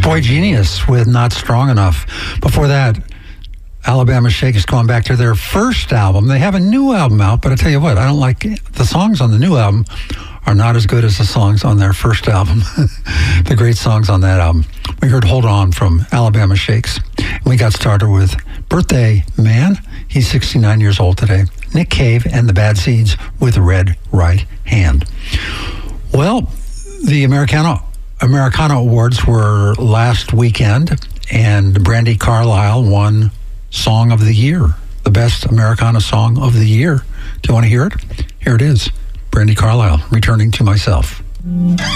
Boy Genius with Not Strong Enough. Before that, Alabama Shake is going back to their first album. They have a new album out, but I tell you what, I don't like the songs on the new album are not as good as the songs on their first album. The great songs on that album. We heard Hold On from Alabama Shakes. We got started with Birthday Man. He's 69 years old today. Nick Cave and the Bad Seeds with Red Right Hand. Well, the Americana Awards were last weekend, and Brandy Carlisle won Song of the Year, the best Americana song of the year. Do you want to hear it? Here it is. Brandy Carlisle, Returning to Myself.